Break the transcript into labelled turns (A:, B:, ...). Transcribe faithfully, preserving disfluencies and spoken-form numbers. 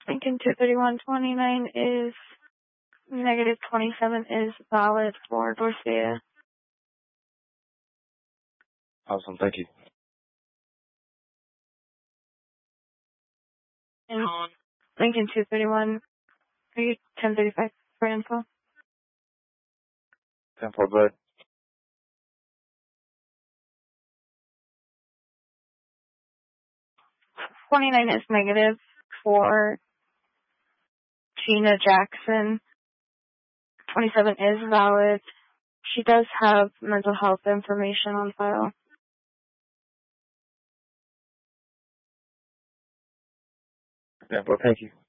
A: Lincoln two thirty-one twenty-nine is negative, twenty-seven is valid for Dorothea.
B: Awesome, thank you.
A: And Lincoln two thirty-one, are you ten thirty-five for info?
B: ten four, bud.
A: twenty-nine is negative for Gina Jackson. twenty-seven is valid. She does have mental health information on file.
B: ten four, thank you.